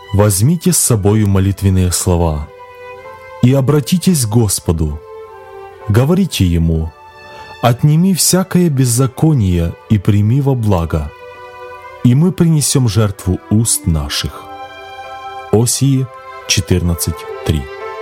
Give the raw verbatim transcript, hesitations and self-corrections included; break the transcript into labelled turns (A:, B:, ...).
A: Возьмите с собою молитвенные слова и обратитесь к Господу. Говорите Ему: «Отними всякое беззаконие и прими во благо, и мы принесем жертву уст наших». Осии четырнадцать три.